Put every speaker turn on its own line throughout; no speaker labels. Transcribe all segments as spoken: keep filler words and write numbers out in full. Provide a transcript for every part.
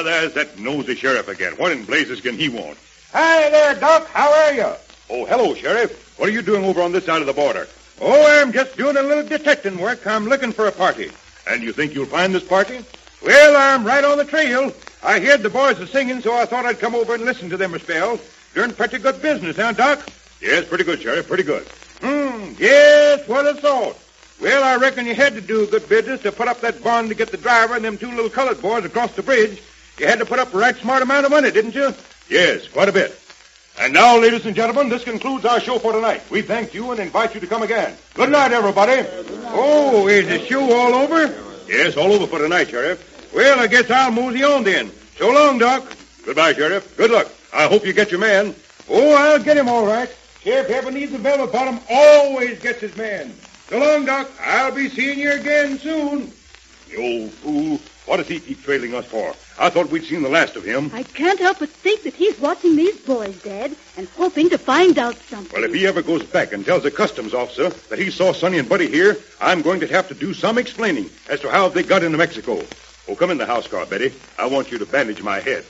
Ah, there's that nosy sheriff again. What in blazes can he want?
Hi there, Doc. How are you?
Oh, hello, Sheriff. What are you doing over on this side of the border?
Oh, I'm just doing a little detecting work. I'm looking for a party.
And you think you'll find this party?
Well, I'm right on the trail. I heard the boys are singing, so I thought I'd come over and listen to them a spell. Doing pretty good business, huh, Doc?
Yes, pretty good, Sheriff, pretty good.
Hmm, yes, what a thought. Well, I reckon you had to do good business to put up that bond to get the driver and them two little colored boys across the bridge. You had to put up a right smart amount of money, didn't you?
Yes, quite a bit. And now, ladies and gentlemen, this concludes our show for tonight. We thank you and invite you to come again. Good night, everybody.
Oh, is the show all over?
Yes, all over for tonight, Sheriff.
Well, I guess I'll mosey on then. So long, Doc.
Goodbye, Sheriff. Good luck. I hope you get your man.
Oh, I'll get him all right. Sheriff ever needs a velvet bottom always gets his man. So long, Doc. I'll be seeing you again soon.
The old fool. What does he keep trailing us for? I thought we'd seen the last of him.
I can't help but think that he's watching these boys, Dad, and hoping to find out something.
Well, if he ever goes back and tells the customs officer that he saw Sonny and Buddy here, I'm going to have to do some explaining as to how they got into Mexico. Oh, come in the house car, Betty. I want you to bandage my head.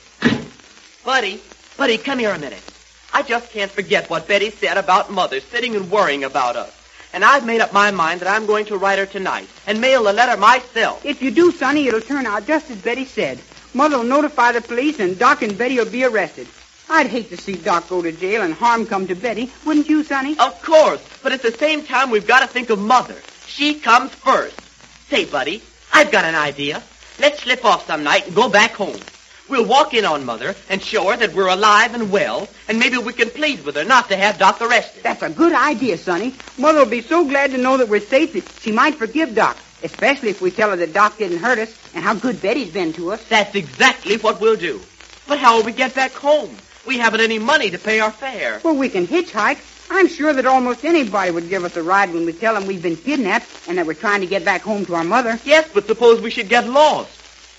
Buddy, Buddy, come here a minute. I just can't forget what Betty said about Mother sitting and worrying about us. And I've made up my mind that I'm going to write her tonight and mail the letter myself.
If you do, Sonny, it'll turn out just as Betty said. Mother'll notify the police, and Doc and Betty will be arrested. I'd hate to see Doc go to jail and harm come to Betty. Wouldn't you, Sonny?
Of course. But at the same time, we've got to think of Mother. She comes first. Say, Buddy, I've got an idea. Let's slip off some night and go back home. We'll walk in on Mother and show her that we're alive and well, and maybe we can plead with her not to have Doc arrested.
That's a good idea, Sonny. Mother'll be so glad to know that we're safe that she might forgive Doc, especially if we tell her that Doc didn't hurt us and how good Betty's been to us.
That's exactly what we'll do. But how will we get back home? We haven't any money to pay our fare.
Well, we can hitchhike. I'm sure that almost anybody would give us a ride when we tell them we've been kidnapped and that we're trying to get back home to our mother.
Yes, but suppose we should get lost.